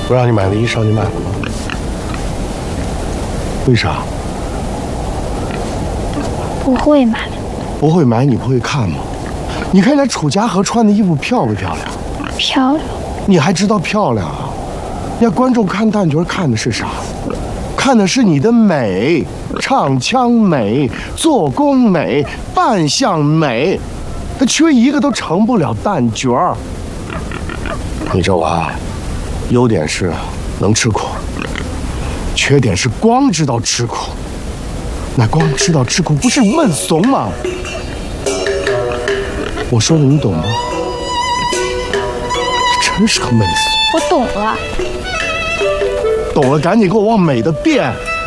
我让你买的衣裳，你买了吗？为啥？ 不会买。 不会买，你不会看吗？你看人家楚家河穿的衣服漂不漂亮？ 漂亮。 你还知道漂亮啊？人家观众看旦角看的是啥？看的是你的美，唱腔美，做工美，扮相美，他缺一个都成不了旦角。你这娃，优点是能吃苦，缺点是光知道吃苦。那光知道吃苦不是闷怂吗？我说的你懂吗？真是个闷怂。 我懂了。 懂了，赶紧给我往美的变。